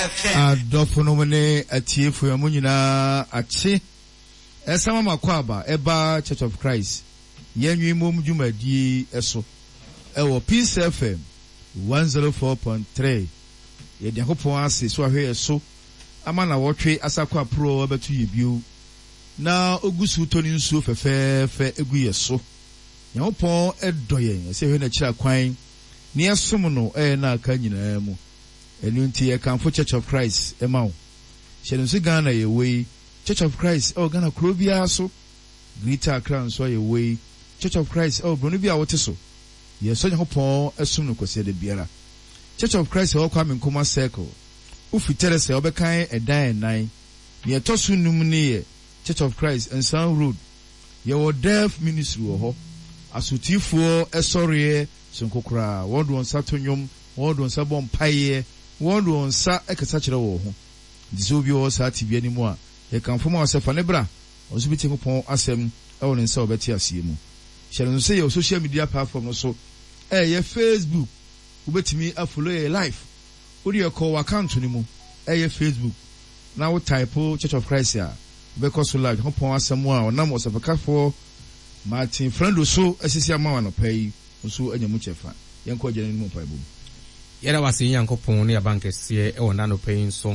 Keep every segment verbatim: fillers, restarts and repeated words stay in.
Adofo no mene atiefu ya munyina ache esama makwaba eba Church of Christ yenwi mom dwumadi eso ewo Peace F M one oh four point three ye de akopon ase so ahwe eso ama na wotwe asakwa pro abetu yebiu na ogusu toni nsuo fefefe egu yeso nyopon edoye ese hwe na kira kwan ne esom no e na aka nyina mu enu nti ye kanfo Church of Christ emawo hyenu se Ghana ye wei Church of Christ oh Ghana krobia so Greater Crown so ye wei Church of Christ oh bronu bia wote so ye so nyopon esum no kwese de biara Church of Christ e kwa menkoma circle ufitere se obekan edan nan ne etosu num ne ye Church of Christ and Sound Road ye wo deaf ministry wo ho asotifo esore sonkokura wodo on satonyom wodo on sabon paye wodo on sa ekasa kire wo ho diso bi wo sa tv animu a ye kan foma osefa ne bra oso bi tinkopon asem e wo ne nsa obeti asie mu hyere no se ye social media platform no so eh ye Facebook ubetimi afollow ye live odi ye call account ni mu eh ye Facebook na wo type Church of Christ ya because so live hopon asem a onam osefa for Martin friend so asisi ama no pay so anyamu chefa yenko gene ni mu paibu yera wasi yankopon ne abankese e wona no pay so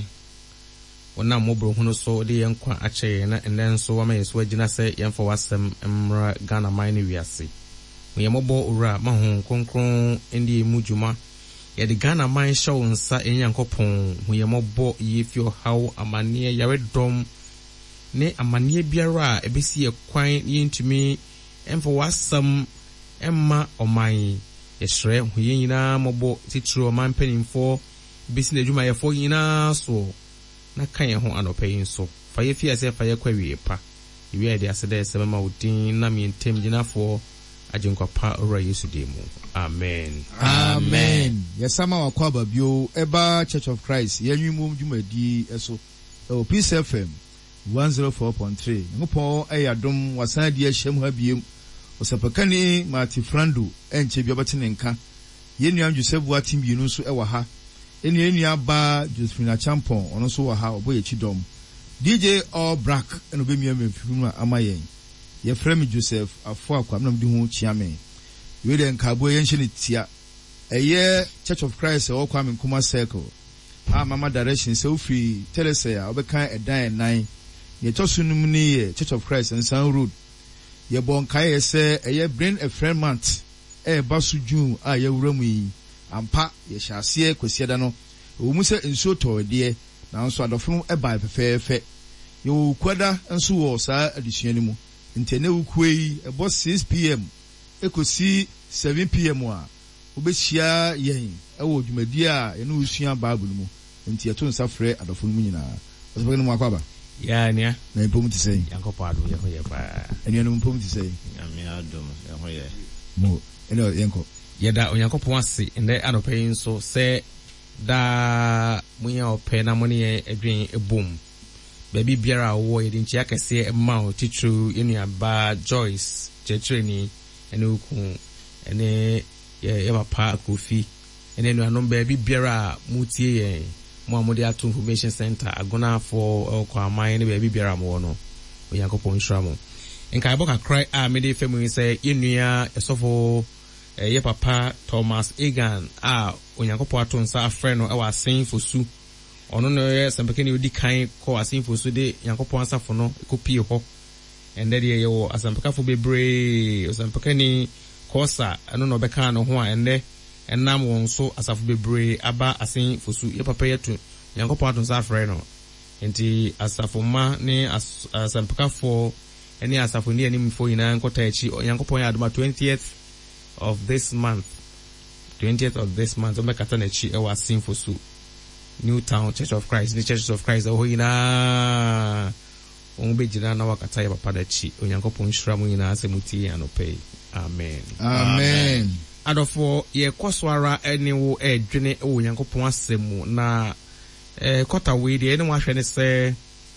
wona mobro hunu so de yenkwa ache na enen so wama yeso agina se yemfa wasem emra Ghana mine wiase yemobo ura mahon konkron ndi emujuma ye de Ghana mine show nsa enyankopon yemobo yefio haw amane yare dom ne amane biara ebesi ye kwan yentumi emfa wasem emma oman yesre huye nyina mobo titro man penimfo bisi na dwuma yefo nyina so na kan ye ho anopai so fa ye fia se fa ye kwawie pa iwe de asede se mama udin na mi ntem ginafo ajenkwa pa ora Yesu demu amen amen yesama wakwa babio eba Church of Christ yenwimum dwumadi eso o Peace F M one oh four point three ngopon ayadom wasan di ahyem ha biem osapakani Martin Frando enche bi obetene nka yenu Josefu atim bienu nso e wa ha enu enu aba Josephine Champon ono so wa ha oboye chidom D J All Black eno be mi amfimu amayen ye frame Joseph afo akwa nam di ho chiame we de nkabo ye nhye ne tia eye Church of Christ e wo kwa menkoma circle a mama direction se ofi Teresa ya obekan edan nine ye tosunum ni ye Church of Christ and Sound Road ye bon kai se eye brain a friend month e basu June a ye wuramu yi ampa ye hyase kwasieda no o mu se nsuo to de na nso adofo e ba fefefe ye kwada nso wo sa adisua ni mu ntene ukui e bo six p m ekosi seven p m a obehia yen e wo dwumadi a ye no usua bible mu nti eto nsa frɛ adofo mu nyina osebɛ no mu akwaba ya nia na impom ti sei yankopo ado ye ho ye ba enia no impom ti sei ami adom ye ho ye mo ene yenko yeda onyankopo ase ende anopai so se da munya ope na moni ye edwen ebom baby biara wo ye dinchi akese emma o titru enua ba Joyce chetreni ene uku ene ye papa Kofi ene no anom baby biara mutie ye mo amode ato information center agona for kwa amai ne baby biara mo no onyankopo nshra mo enka iboka cry a me de femu say enua esofo ye papa Thomas Egan a onyankopo ato nsa afre no e wa sen fosu ono no ye sempekeni odi kan ko asen fosu de yankopo ansafo no kopie ho ende de ye wo asempekafo bebre osempekeni kosa ano no beka no ho a ende enam won so asafo bebre aba asen fosu ye papa yetu yankopo ato nsa afre no enti asafo ma ne asempekafo eni asafo ni ani mfo ina nkota echi yankopo ya adoma twentieth of this month twentieth of this month omekata na echi e wa asen fosu Newtown Church of Christ, the Church of Christ, oh ina umbe jina na wakata ya papa dachi onyankopo nshira mu ina ase muti anope amen amen adofo ye kwaswara ene wo edwene wo onyankopo asemu na eh kota we de ene wo ahwe ne se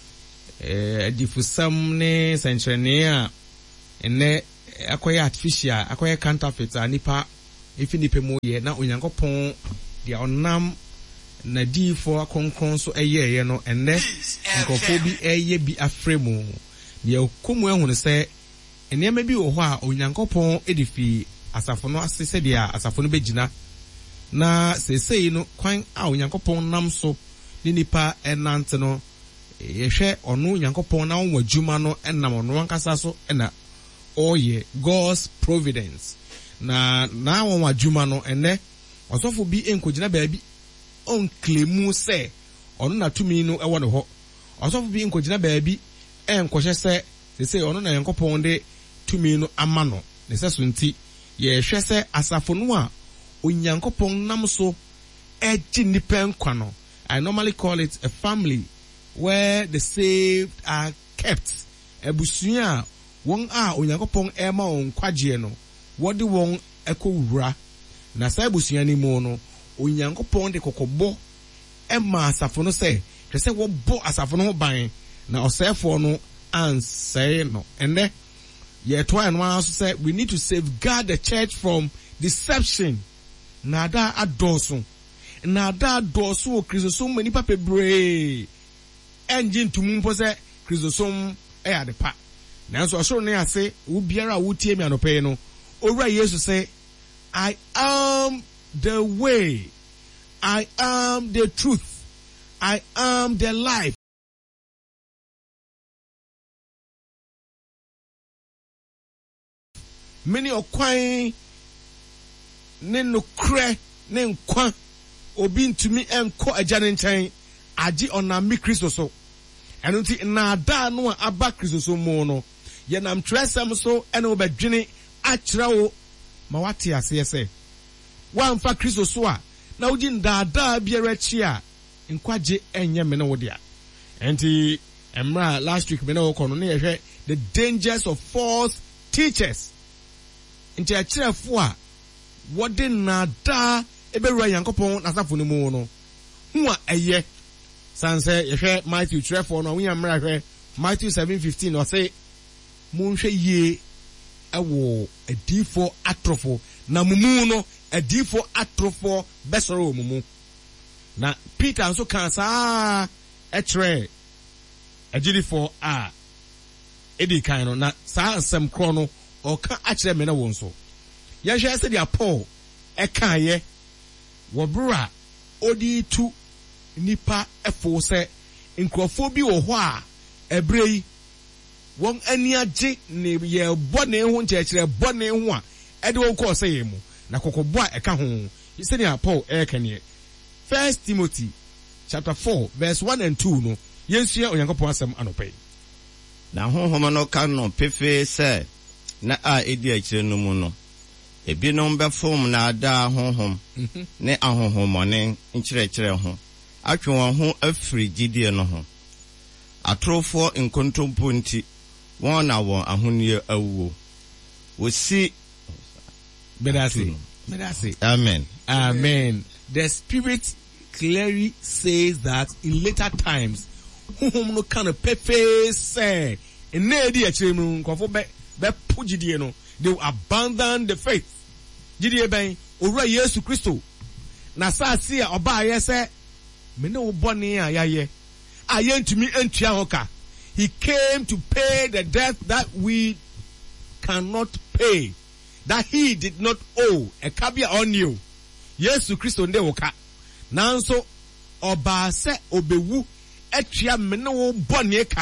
eh difusam ne sentrene a ene akoya artificial akoya counterfeit anipa ifinipe mu ye na onyankopo dia onam na di for konkon so eye ye no enne nkofo bi eye bi afremu de okomu ehunu se enema bi wo ho a onyankopon edifi asafo no asese de a asafo no begina na sesei no kwan a onyankopon nam so ni nipa enante no yehwe ono onyankopon na won adwuma no enam ono ankasa so ena oye God's providence na na won adwuma no enne osofo bi enkogina baabi on klemu se ono na tumi no ewo ne ho osofo bi enkogina baabi enkohye se sesei ono na yankopon de tumi no ama no ne seso nti ye hwe se asafo no a onyankopon nam so eji nipa nkwa no. I normally call it a family where the saved are kept. Ebusuya won a onyankopon ema on kwaje no wodi won ekowura na sa ebusuya ni mu no onyankopon de kokobo ema asafo no se twese wo bo asafo no ban na osefo no ansay no ende ye to an one say we need to safeguard the church from deception na da adoso na da adoso o kristosom mani papa bre engine to mumpo say kristosom e ade pa na so so ne ase wo biara wo tie mi anope no owura yesu say I am the way, I am the truth, I am the life. Many okwan ne no kre ne nkwa obi ntumi enko agya ne nkyɛn agye onami Kristo so ɛno nti na ada no aba Kristo so mu no ye nam tresem so ene obadwene akyerɛ wo ma wate ase sɛ wamfa Kristo so a na wogi ndaadaa biara akyi a nkwagye enye me ne wo dia enti emra last week me ne wo kono ne yehwɛ the dangers of false teachers nti akyerɛfo a wode nada ebewura yankopɔn nasafo no mu no hu a ɛyɛ sanse yehwɛ Matthew twelve no wonya mmra hwɛ Matthew seven fifteen o say monhwɛ yie ɛwɔ adifo atrofo na mumu no adifo atrofo besoro mumu na Peter nso kan saa ɛtrɛ agilifo a edi kan no na saa nsɛm kro no ɔka akyerɛ me na wɔn so yɛhwɛ sɛ dia Paul ɛka yɛ wɔbra odi tu nipa ɛfo sɛ nkrɔfo bi wɔ hɔ a ɛbrɛ yi wɔn ani agye ne yɛ bɔ ne ho nkyerɛkyerɛ bɔ ne ho a ɛde wɔn kɔɔ sɛ yɛ mu na kokɔbɔ a ɛka ho sɛnea Paul ɛka ne First Timothy chapter four verse one and two no yɛnsua onyankopɔn asɛm anɔpɛ na honhom no ka no pefe sɛ na a edi akyire no mu no ebinom bɛfom na ada honhom ne ahohomɔne nkyerɛkyerɛ ho atwe wɔn ho afiri gyidie no ho atorofo nkontompo nti wɔn na wɔn ahonie awuo wosi bedasi bedasi amen amen. The Spirit clearly says that in later times honhom no kind of pepe say in edi akyire mu nkɔfo bɛ bɛ po gyidie no they will abandon the faith gyidie bɛn owura Yesu Kristo na saasi a ɔba ayɛ sɛ me ne wo bɔne a yɛayɛ a yɛntumi antua ho ka. He came to pay the debt that we cannot pay, that he did not owe. A kabia on you. Yesu Kristo nde woka nanso ɔba sɛ obewu atua me ne wo bɔne ka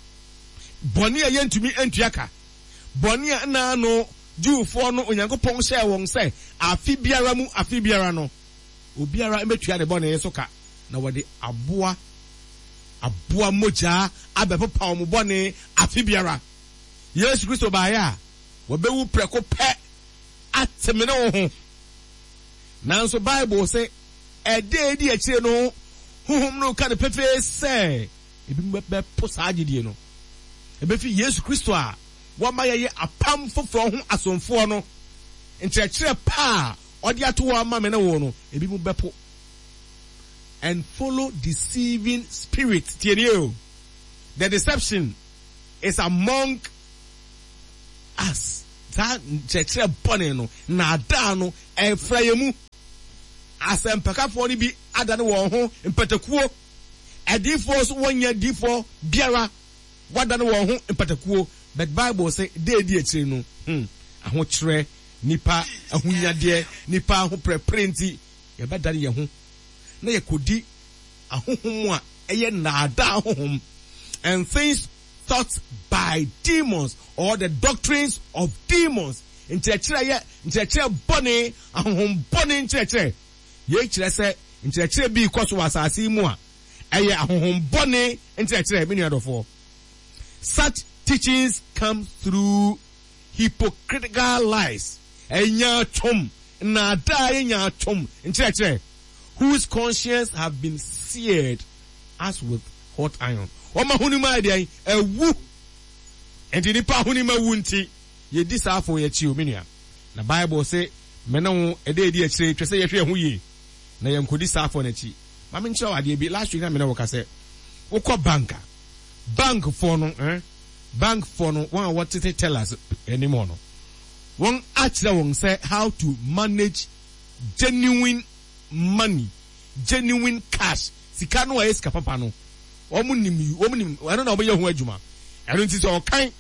bɔne a yɛntumi antua ka bɔne a na no Jewfo no onyankopɔn hyɛ wɔn sɛ afi biara mu afi biara no obiara emetua ne bɔne so ka na wɔde aboa aboa moja abepopa wɔn bɔne afi biara Yesu Kristo ba ya wɔbɛwu prɛko pɛ ateme ne wo ho nanso Bible say ɛde edi akyire no honhom no ka ne pepe sɛ ebi mbɛ po saa gyidie no ebefi Yesu Kristo a wɔma yɛyɛ apam foforo ho asomfoɔ no nkyerɛkyerɛ pa ɔde ato wɔ ama me ne wo no ebi mu bɛpo and follow deceiving spirits. The deception is among us. That nkyerɛkyerɛ bɔne no na ada no ɛfra yɛ mu asɛmpɛkafoɔ no bi adane wɔn ho mpatakuo adiifoɔ so wɔnyɛ adiifoɔ biara wadane wɔn ho mpatakuo but Bible say de di akyire no hmm ahokyerɛ nipa ahunyadeɛ nipa ahoprɛprɛ nti yɛbɛdane yɛn ho na yɛkodi ahohom a ɛyɛ naada ahohom and things taught by demons or the doctrines of demons nkyerɛkyerɛ yɛ nkyerɛkyerɛ bɔne ahohom bɔne nkyerɛkyerɛ yɛkyerɛ sɛ nkyerɛkyerɛ bi kɔ so wɔ asase mu a ɛyɛ ahohom bɔne nkyerɛkyerɛ me nuadɔfoɔ. Such teachings come through hypocritical lies ɛnya twom naada ɛnya twom nkyerɛkyerɛ whose conscience have been seared as with hot iron. Wama huni ma ide ewu enti nipa huni ma wu nti ye di saa afo ye chi o menua na Bible say mena wo ede edi akire twese ye hwe ho yi na ye nkodi saa afo na chi ma me nkyerɛ wade bi last week na mena wo ka say wokɔ banka bank for no eh bank for no one what to tell us anymore no one akyerɛ won say how to manage genuine money genuine cash sika no e sika papa no omunim omunim ano na obeye ho adwuma eno nti so okan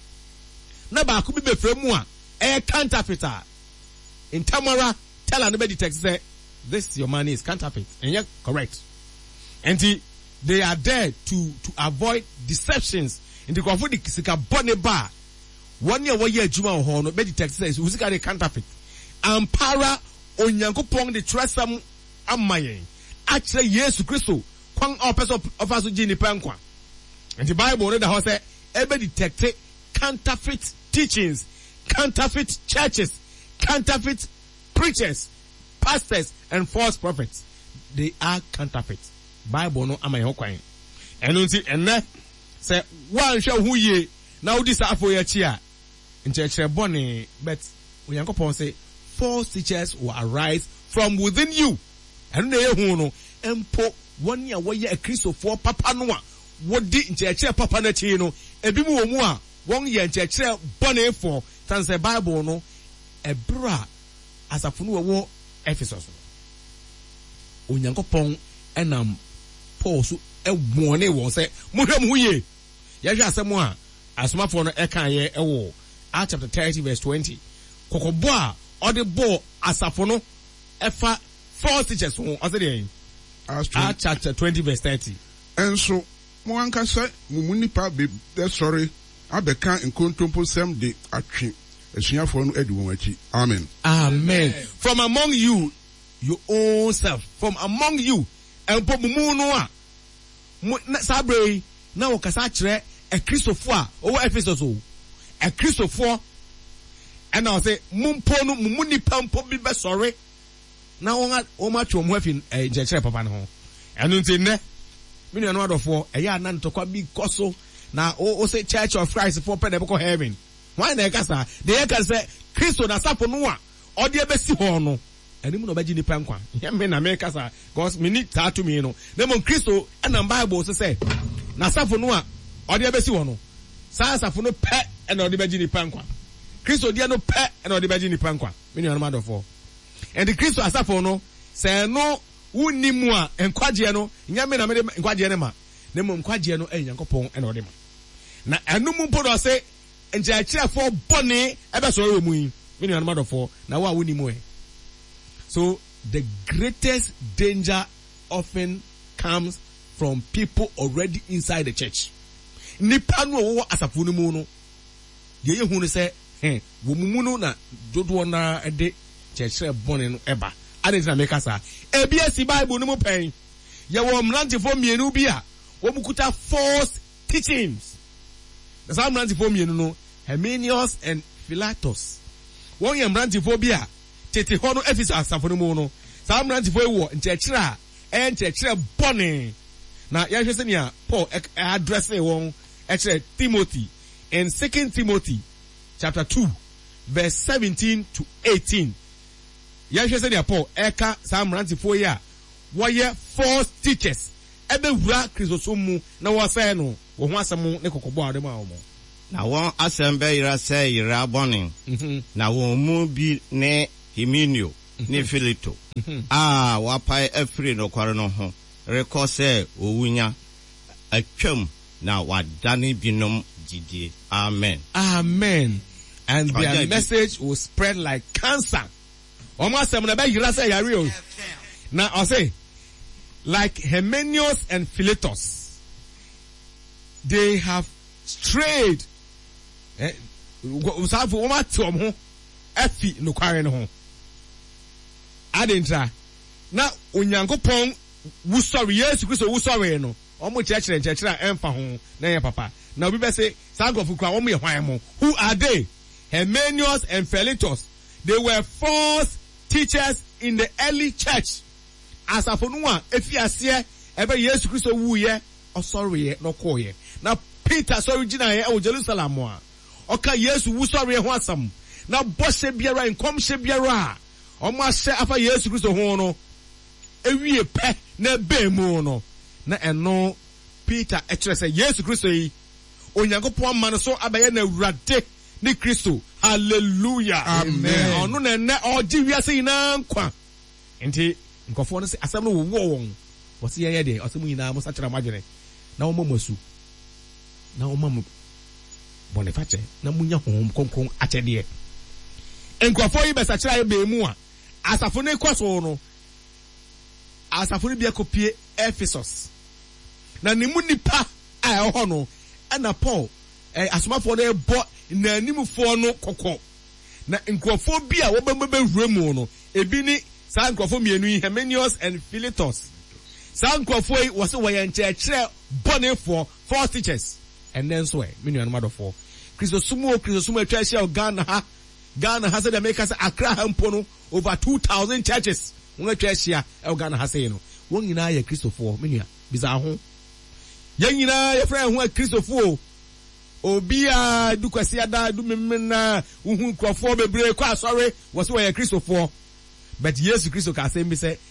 na ba ko bi befra mu a e counterfeiter in tamara tell an be detect say this your money is counterfeit and yet correct and they are there to to avoid deceptions in the kwafo di sika bone ba one year wo ye adwuma ho no be detect say usika dey counterfeit ampara onyankopon de trusam amayen akire Yesu Kristo kwan opeso ofaso gini pankwa and the Bible no da ho say ebe detect counterfeit teachings, counterfeit churches, counterfeit preachers, pastors and false prophets. They are counterfeit. Bible no amayen ho kwan eno nti enne say wan hwe hu ye na odi sa afo ya chi a nchekere bone but onyankopon say false teachers will arise from within you eno na ye hu no empo one ya woye a Christopher papa no a wodi nchekere papa na chi no ebi mu wo mu a won ye nchekere bone for tan say Bible no ebra asafo no wo Ephesus onyankopon enam Paul so ewone won say mohwem hu ye ye hwe asem a asomafo no eka ye ewo Acts chapter thirty verse twenty kokobo a ode bo asafo no efa false teachers ho ose Acts chapter twenty verse thirty enso mo anka say mumu nipa be sorry abeka nkontompo sem de atwe asuafo no edi won achi amen amen from among you your own self from among you empo mumu no a sabre na wo kasa kire a Christopher a owo Ephesus o a Christopher and I say mumpo no mumu nipa mpo bi be sorry na won o ma twa mo afin e jekere papa no ho eno nti ne me nua no adofo e ya na ntokwa bi koso na o say Church of Christ for pe de be ko heaven why na kasa de e ka say Christo na safo no a ode e be si ho no enimu no ba gi nipa nkwa me na me kasa because me need to me no na mo Christo e na Bible so say na safo no a ode e be si ho no sa safo no pe e na ode ba gi nipa nkwa Christo dia no pe e na ode ba gi nipa nkwa me nua no adofo and the Christo asafo no say no unimu a enkwagye no nyame na me enkwagye ne ma na mo enkwagye no enyankopon e na ode ma na enum mpo do say enkyerefo bone ebe so we mu yi me nua no adofo na wa unimu e. So the greatest danger often comes from people already inside the church. Nipa no wo asafo no mu no de ye hu no say eh wo mumu no na dodo na de church bone no eba ade na make asa e bia si Bible no mu pen ye wo mrantifo mienu bi a wo mukuta false teachings. The some mrantifo mienu no Hymenaeus and Philetus won ye mrantifo bi a tete ho no Ephesus asafo no mu no sa mrantifo e wo nchekere a e nchekere bone na ya hwese nia Paul address e won e kire Timothy in Second Timothy chapter two verse seventeen to eighteen ya hwese nia Paul eka sa mrantifo ya wo ye false teachers ebe wura Kristosomu na wo say no wo ho asem ne kokobo ade ma wo na won asem be yira say yira bone na won mu bi ne Hymenaeus ne Filito ah wapae afiri no kware no ho rekɔ sɛ owunya atwam na wadane binom gidie. Amen. Amen. And their Okay. message will spread like cancer. Almost seven about you say yari. Now I say, like Hymenaeus and Philetus, they have strayed. Eh, usafu oma tomu efi no kware no ho. Adentra. Na Onyankopɔn wo sorry Yesu Kristo wo sorry no. Omo chekere chekere emfa ho na ye papa. Na obi be say sangofu kwa omo ye hwan mo. Who are they? Hymenaeus and Philetus. They were false teachers in the early church. As afonua efiase ebe Yesu Kristo wu ye osori ye no ko ye. Na Peter sorry gina ye e Jerusalem a. Oka Yesu wu sorry ho asam. Na bose biara nkom hye biara. Omo ahye afa Yesu Kristo ho no. Ewie pe na be mu no. Na eno Peter ekyere se Yesu Kristo yi Onyankopɔn ma no so abaye na Awurade ni Kristo. Hallelujah. Amen. Ono na na oji wiase ina nkwa. Enti nkofo no se asem no wo won. Wo se ye de asem ina mo sachira madwene. Na wo masu. Na wo mamu boniface na munya hom konkon akyede. Nkofo yi be sachira ye be mu a asafo ne kwaso no. Asafo ne bia kopie Ephesus. Na ne mu nipa a ɛhɔ no ɛna Paul eh asomafo no ɛbɔ na animfo no kokɔ. Na nkrofo bi a wɔbɛbɛwura mu no ebi ni saa nkrofo mienu yi Hymenaeus and Philetus. Saa nkrofo yi wɔse wɔyɛ nkyerɛkyerɛ bɔnefo false teachers. And then so eh me nuanom adɔfo. Kristo sumo Kristo sumo atwa ahyia Ghana ha. Ghana ha sɛ de make us Accra ha mpo no over two thousand churches. Wɔn atwa ahyia e Ghana ha sɛ no. Wɔn nyinaa yɛ Kristofo me nua bisa ho. Yɛn nyinaa yɛfrɛ ho Kristofo. Obi a du kwasi ada du memena uhu nkrofo bebre kwa asɔre wɔse wɔyɛ Kristofo. But Yesu Kristo ka asɛm bi sɛ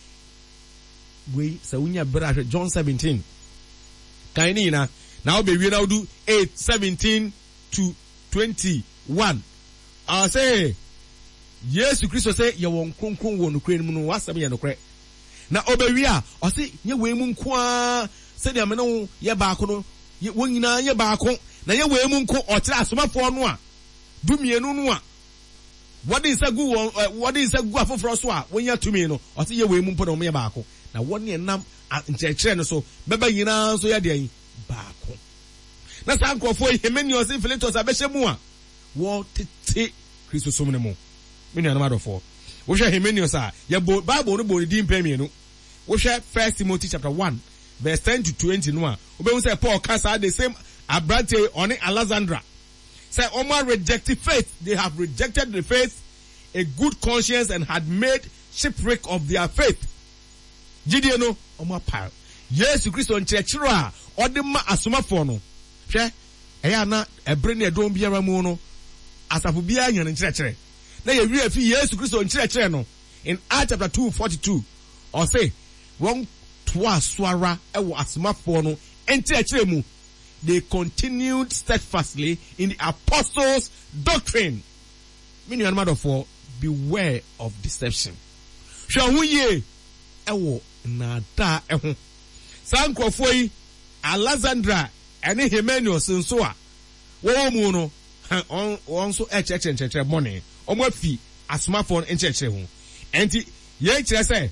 we sɛ unya bra John seventeen kan ni na na obewie na do eight seventeen to twenty-one. I say Yesu Kristo sɛ yɛ wɔn kronkron wɔ nokre mu no wasɛm yɛ nokre. Na obewie a ɔse nye we mu nko a sɛ de amena wo yɛ baako no wɔn nyinaa yɛ baako. Na ye we mu nko ɔkyerɛ asomafo no a du mienu no a wɔde nsa gu wɔde nsa gu afoforo so a wonya tumi no ɔse ye we mu mpo na ɔmo yɛ baako. Na wɔne nam nkyerɛkyerɛ no so bɛba nyinaa so yɛ de baako. Na saa nkrofo yi Hymenaeus and Philetus abɛhyɛ mu a wɔtete Kristo som ne mu. Me nuanom adɔfo wo hwɛ Hymenaeus a yɛ bo Bible no bo ne din pɛmienu. Wo hwɛ First Timothy chapter one verse ten to twenty no a wobɛhu sɛ Paul kasa the same Abrante on Alexandra. Say Omar rejected faith. They have rejected the faith, a good conscience, and had made shipwreck of their faith. Gideon Omar Pal. Yes, Christo and Chechra or the ma asomafo. She Ayana a brain don't be a ramono as a Fubian and Chechre. Now you real yes, Christo and Chechre in Acts chapter two forty two. Or say wrong twas swara ewa asomafo and Chechre. They continued steadfastly in the apostles' doctrine. Meaning, another for beware of deception. Shall we ye? Ewo nada eho. Sanko foi Alexandra and Hymenaeus and so a. Wo mu no on on so e church and church money. Omo fi asomafo en church ho. Enti ye kire say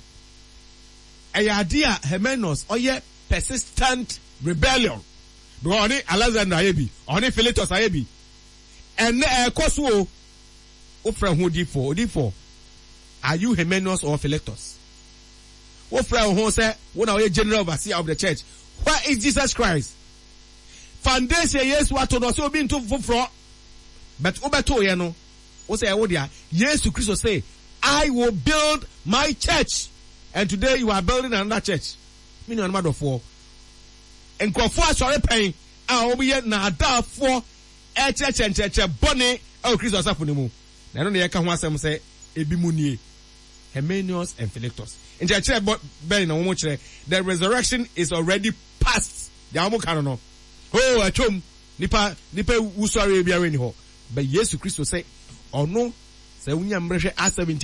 ayade a Hymenaeus oye persistent rebellion. Oni Alexander ayebi, oni Philetus ayebi. And eh koso o fra ho di for, di for. Are you Hymenaeus or Philetus? O fra ho say, wo na we general overseer of the church. Where is Jesus Christ? Foundation Yesu ato no so obi nto foforo. But obeto ye no, o say wo dia, Yesu Christo say, I will build my church. And today you are building another church. Me no matter for nkrofo asɔre pɛn a obi yɛ na adafo ɛkyɛkyɛkyɛkyɛ bɔne ɛwɔ Kristo asafo ne mu. Na ɛno na yɛka ho asɛm sɛ ebi mu nie Hymenaeus and Philetus. Nkyɛkyerɛ bɛn na wɔn kyerɛ the resurrection is already past. Deɛ wɔn ka no no. Oh atwom nipa nipa wusɔre biara ni hɔ. But Yesu Kristo sɛ ɔno sɛ wunya mmerɛhwɛ a seventeen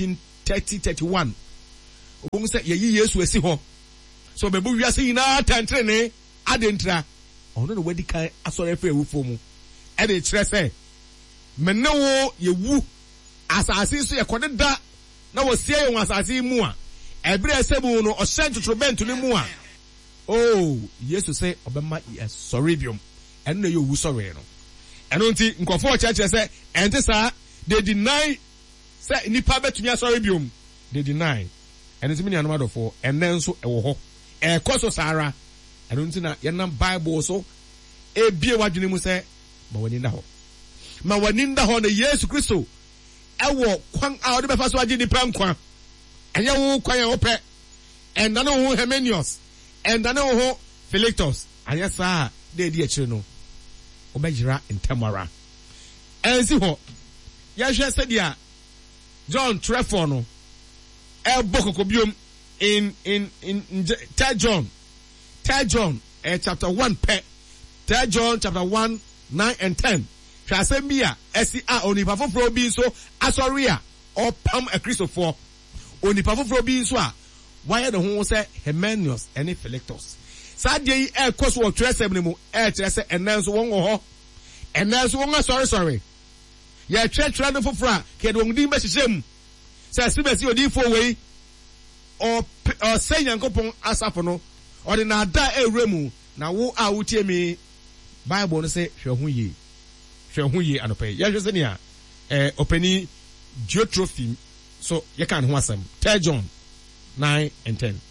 thirty thirty-one obon say yeyi Yesu esi ho so bebu wiase yina tantrene adentra ono no wadi kan asore fa ewufo mu e de kire say menne wo yewu asase so ye kodeda na wo sie ye asase mu a ebre esebu no o hye ntotrobento ne mu a oh Yesu say obema sorry biom eno ye wu sorry no eno nti nkofo church say ente sa they deny say nipa betumi sorry biom they deny eno nti me anu adofo enen nso ewo ho e koso sara eno nti na ye nam Bible so e bie wadwene mu say ma wani nda ho ma wani nda ho na Yesu Kristo ewo kwan a ode befa so agi nipa nkwa enye wo kwan e wo pe enda no ho Hemenius enda no ho Philetus anya sa de di akire no obejira ntamara ensi ho ya hwe sadia John Trevor no e bokoko biom in in in, in third John third John eh, chapter one pe third John chapter one nine and ten Trasembia esi a onipa foforo bi so asori a opam a Christopher onipa foforo bi so a why the ho say Hemenius and Philetus sadie yi e koso wo tresem ne mu e kire se enan so won ho enan so won sorry sorry ya twetwe no foforo a ke de won din be hyehyem say sibesi odifo wei o o say Nyankopon asafo no o de na da ewremu na wo a wotie me Bible no say hwe ho yi hwe ho yi anope ya hwe se ne a eh openi Geotrophy so ye kan ho asem third John nine and ten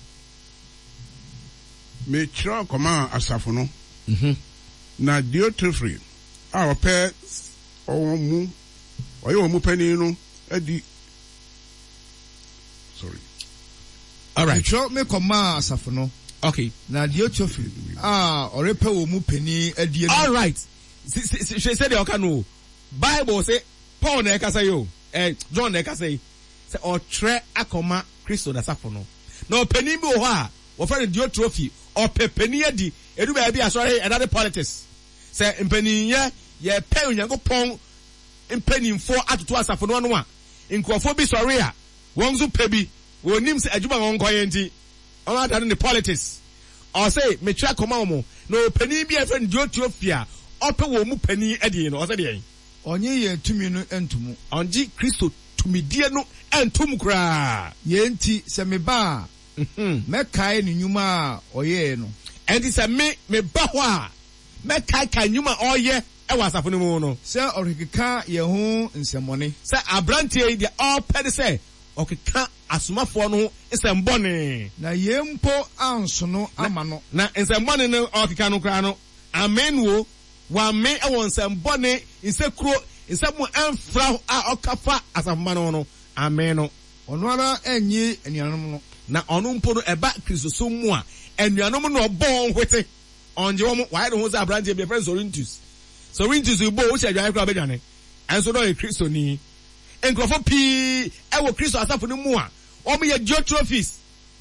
me try koma asafo no mhm na Geotrophy a ope omu oye omu pani no edi sorry all right try me koma asafo no okay na Geotrophy ah orepe wo mu pani adi all right she said the okano Bible say Paul na ekasa yo eh John na ekasa say o tre akoma Kristo da safo no na opani bi wo ha wo fa Geotrophy o pepani adi edu ba bi asori another politics say mpani ye ye pe Onyankopon mpanimfo atoto asafo no no a nkofo bi sori a won zo pe bi wonim se adwuma won koye nti on ada ne politics o say me try koma mo na opani bi e fa Geotrophy a ope wo mu pani adi no o say de onye ye tumi no entumu onji Kristo tumidie no entum kra ye nti se me ba mhm me kai ne nyuma a oye no enti se me me ba ho a me kai kai nyuma oye e wasafo no mu no se orikeka ye ho nsemone se abrantie de all pede se okeka asomafo no nsembone na ye mpo ansono ama no na nsembone no okeka no kra no amen wo wa me e won nsembone nsekuro nsemu amfra a okafa asafoma no no amen no ono ara enyi enuanom no na ono mpo no eba Kristo mu a enuanom no obon hwete onje wo why do ho za branch be friend Sorintus Sorintus bo wo se adwan kra bedwane enso no e Kristo ni enkrofo pi e wo Kristo asafo no mu a o me ye Geotrophies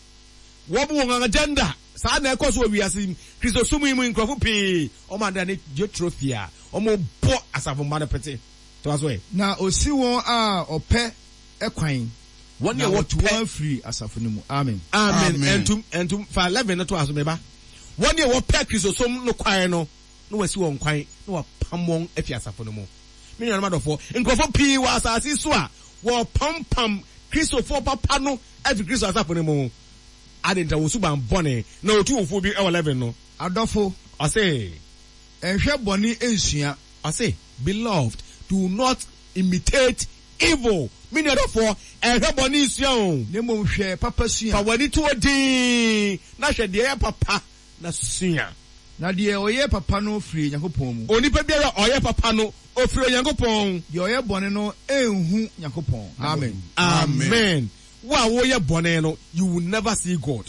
wo bo won agenda sa na ekoso wi asim Kristo sumu mu enkrofo pi o ma da ne Geotrophy a o mo bo asafo ma no pete to aso e na osi won a ope ekwan won ye na what one free asafo no mu amen amen Amen. entum entum fa eleven no to aso meba won ye wo pe Kristo sum no kwan no no wasi won kwan no wa pamwon afi asafo no mu me nua madofo enkrofo pi wa asase so a wo pampam Kristo fo papa no afi Kristo asafo no mu adenta wo suban bone na otu ofo bi e eleven no adofo I say enhwe boni ensua I say beloved do not imitate evil me nua dofo enhwe bone nsua o nemo hwe papa fa sua wani to din na hwe de papa na sua na de oye papa no free Yakopon mu onipa biara oye papa no ofiri Yankopon de oye boni no enhu Yakopon amen amen, amen. Wa wo ye bone no you will never see God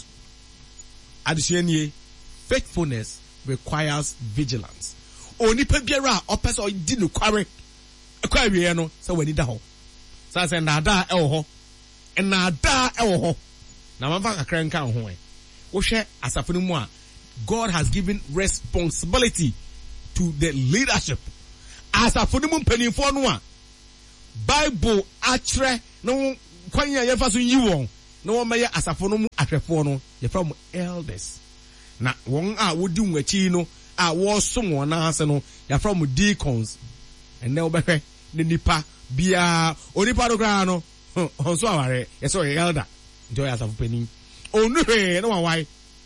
adishenie faithfulness requires vigilance onipa biara opese o di no kware ekwa wie no se wani da ho sa se na da e wo ho na da e wo ho na manfa kakra nka ho e wo hwe asafo no mu a God has given responsibility to the leadership asafo no mu mpanimfo no a Bible atre no kwan ya yefa so yi won na won meye asafo no mu ahwefo no ye from elders na won a wodi nwachi no a wo so won na ase no ya from deacons and now behwe ne nipa bia onipa do kra no onso aware ye so elder njo ya asafo pani onu he na wan wai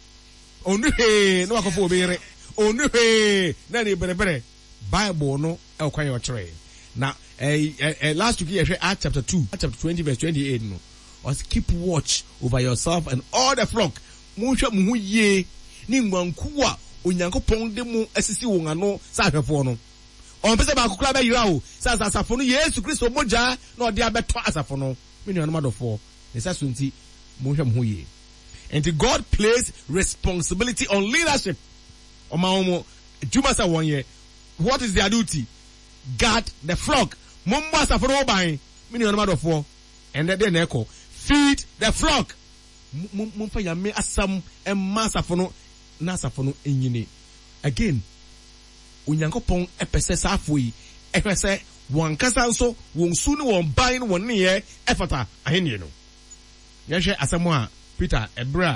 onu he na wakofo obere onu he na ni bere bere bible no e kwan yo kire na eh, eh, eh, last week you Acts chapter two, chapter twenty verse twenty-eight no. Was keep watch over yourself and all the flock. Munhwa mu ye ni ngwanku a Onyankopon de mu asisi won ano sa hwefo no. On pese ba kokra ba yira o. Sa sa asafo no Yesu Kristo moja na ode abeto asafo no. Me nuanom adofo. Ne sa so nti munhwa mu ye. And God placed responsibility on leadership. Oma omo Juma sa won ye. What is their duty? Guard the flock. Mumbo asafo no ban. Me nuanom adofo. And then echo feed the flock. Mumfa yame asam emma asafo no na asafo no enyine. Again, Onyankopon epese safo yi ehwese won kasa nso won su ne won ban no won ne ye efata ahenie no. Yehwe asamo a Peter Ebra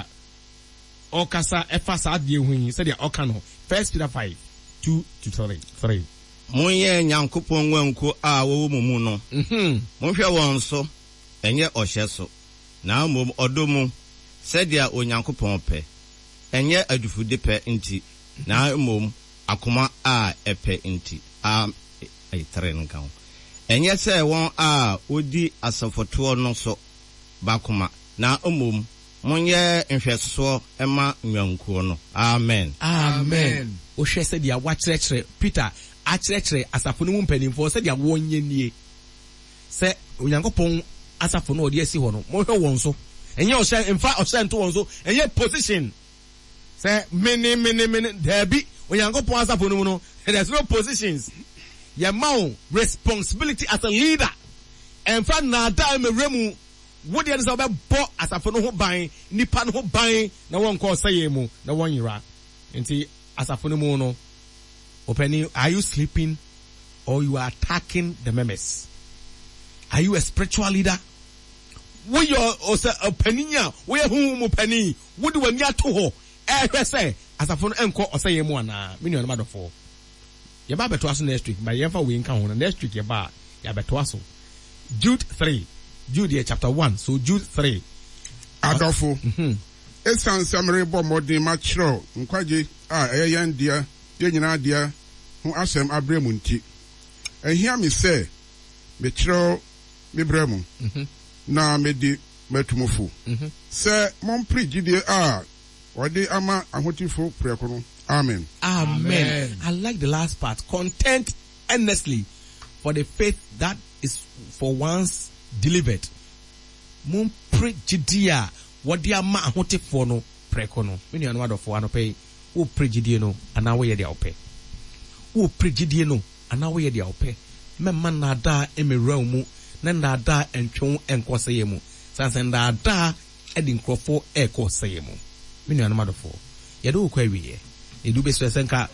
o kasa efa sa de hu yi se de o ka no First Peter five two to three. Monye Nyankopon wanku a wo mu mu no. Mhm. Monhwe won so enye ohye so. Na mom odomu sedia Onyankopon pe. Enye adufude pe nti. Na mom akoma a epe nti. Am ai tren kan. Enye se won a odi asafoto no so bakoma. Na mom monye nhweso ema nwankuo no. Amen. Amen. O hwe se dia wa kyerɛkyerɛ Peter a kyerɛkyerɛ asafo no mu mpanimfo se dia wonye nie. Se Onyankopon asafo no odi asi ho no mo hwe won so. Enye o hye mfa o hye nto won so. Enye position. Se mini mini mini there be Onyankopon asafo no mu no there's no positions. Your man responsibility as a leader. And fa na da me remu wodi an so be bo asafo no ho ban nipa no ho ban na won ko saye mu na won yira. Enti asafo no mu no openi, are you sleeping or you are attacking the members? Are you a spiritual leader? We your a peninya, we who mu peni, would do when you to ho. Eh, say, as a phone enco or say one, million mother for. Your baba to us next week, by Yefa we encounter next week, your bar, your betwasso. Jude three, Jude chapter one, so Jude three. Adolfo. Esan samre bo modern matro, nkwaje, ah, eyan dia, ye nyina dia, hu asem abremu nti. Ehia me say, me tro me bremu. Na me di metumufu. Se mon prigide a wade ama ahotifo prekono. Amen. Amen. I like the last part. Content earnestly for the faith that is for once delivered. Mon prigide wade ama ahotifo no prekono. Me nu anu adofo ano pay. Wo prigide no ana wo ye dia ope. Wo prigide no ana wo ye dia ope. Memma na da emewura mu. Na ndada entwon enkoseye mu sanse ndada edi nkrofo ekoseye mu minu anamadofo yedo ukwa wiye edu be so senka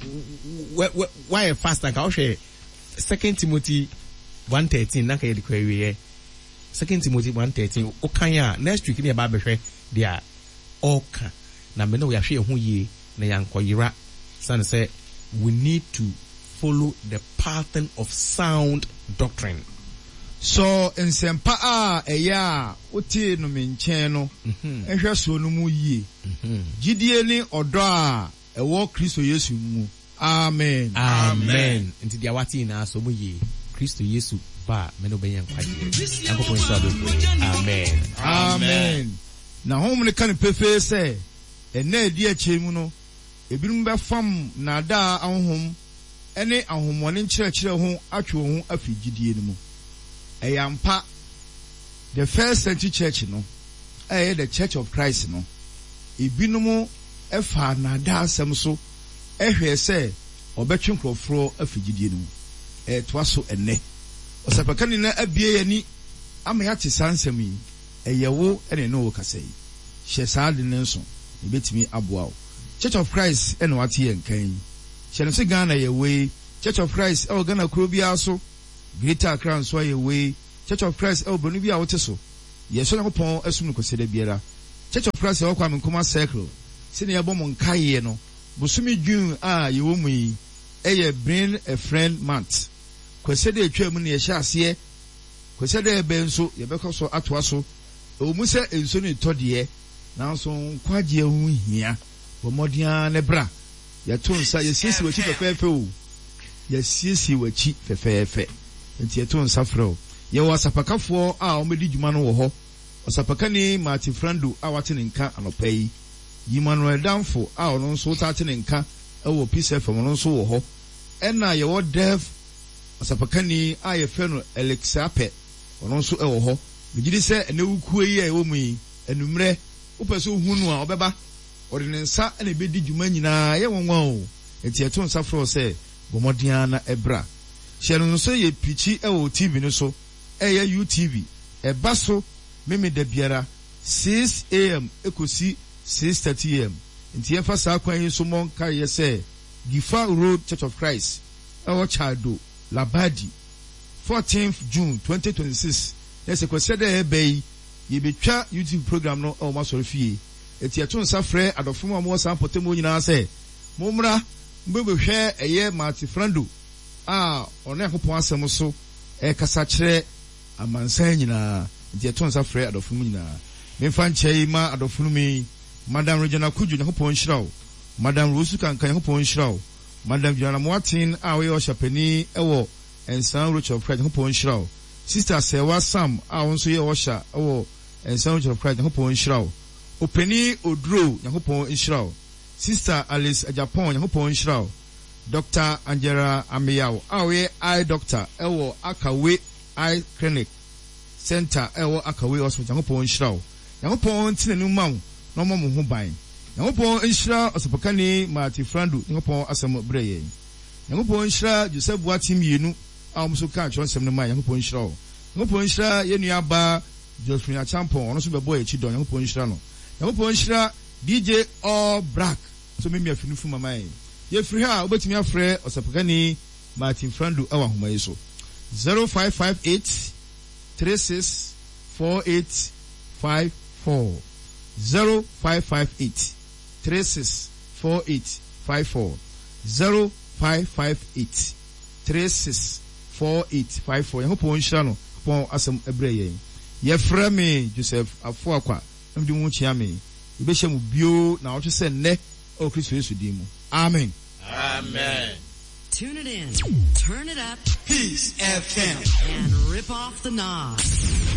why faster ka ohwe Second Timothy one thirteen na ka yedi kwa wiye Second Timothy one thirteen okan ya next week ne ba behwe dia oka na me no ya hwe hu yie na yankoyira sanse we need to follow the pattern of sound doctrine. So nsempa a eya otie no menchen no ehwe so no mu yie gidie ni odo a ewo Kristo Yesu mu. Amen. Amen. Nti dia wati na so mu yie Kristo Yesu ba me no benyan kwaje akopon so abefu. Amen. Amen. Na hom ne kan pefe se ena edi ache mu no ebinum be fam na da ahom ene ahomone nkyerɛkyerɛ ho atwe ho afi gidie ni mu. Eyampa the first century church no eh the Church of Christ no ebinumu efa na da asem so ehwe se obetwe nkrofro afigidie no eh toa so ene osapaka ni na abie yani ama ya te sansem yi eyewo ene no kasai hye saade ne nso ebetimi aboa Church of Christ ene wate yenkan hye no se Ghana yewe Church of Christ e Ghana kuro bia so Greater Accra so ye way Church of Christ e obonu bia wote so Yeso Nyankopon asum no kwese da biara. Church of Christ e kwa Nkoma Circle. Se ne yabo mo nkaye no. Bosumi June a ye wo mu yi eye bring a friend month. Kwese da etwa mu ne ye hya ase. Kwese da ebe nso ye beko so atoa so. O mu se enso ne todie. Nanso nkwaje hu hia. Bo modia ne bra. Ye to nsa ye sisi wachi fefefe o. Ye sisi wachi fefefe. Enti ye to nsa frɛ. Ye wa sapakafo a o medi dwuma no wo ho. Osapaka ni Mati Frando a wate ne nka anopa yi. Emmanuel Danfo a ono nso tate ne nka e wo Peace F M ono nso wo ho. Ena ye wo Dev osapaka ni a ye fe no Alexape ono nso e wo ho. Bigidi se ene wukuo yi a wo mu yi enumre upese hunu a obeba ode ne nsa na ebedi dwuma nyina ye wonwa o. Enti eto nsa fro se bomodia na ebra. Hye no nso ye pichi e wo T V no so e ye U T V e baso meme da biara six a m ekosi six thirty a m nti efa sa kwan yi so mon ka ye se Gifa Road Church of Christ ewo Chado Labadi fourteenth June twenty twenty-six yes kwese da e bay ye betwa YouTube program no e o masoro fie eti eto nsa frɛ adofo mo san potemo nyina se momra mbebehwe eye Mati Frando a ono yakopon asem so e kasa kyerɛ amansan nyina nti eto nsa frɛ adofo mu nyina memfa nkyɛi ma adofo mi Madam Regina Kuju Nyankopon Hyiraw Madam Rosu Kankan Nyankopon Hyiraw Madam Joanna Moatin a we oshapani ewo Ensan Roach of Christ Nyankopon Hyiraw Sister Sewa Sam a wonso ye osha ewo Ensan Roach of Christ Nyankopon Hyiraw Openi Odro Nyankopon Hyiraw Sister Alice Ajapon Nyankopon Hyiraw Doctor Angela Ameyaw a we eye doctor ewo Akawe Eye Clinic Center ewo Akawe Hospital Nyankopon Hyiraw Nyankopon tinenu mawo no mo ho ban Nyankopon nhyira osopakani Mati Frando Nyankopon asem breye Nyankopon nhyira Joseph Boatim yenu a omso ka chonsem no ma Nyankopon nhyira Nyankopon nhyira yenu aba Josephine Achampon ono so bebo echi don Nyankopon nhyira no Nyankopon nhyira D J All Black so me miafinufu mama e ye free ha obetimi afrɛ osopakani Mati Frando awa homa yeso zero five five eight three six four eight five four zero five five eight three six four eight five four zero five five eight three six four eight five four Nyankopon nhyira no pon asem ebre yen ye frɛ me Joseph Afuakwa mdi mu chia me ebe hye mu bio na wo twese ne o Kristo Yesu di mu amen Amen. Tune it in, turn it up, Peace F M, and rip off the knob.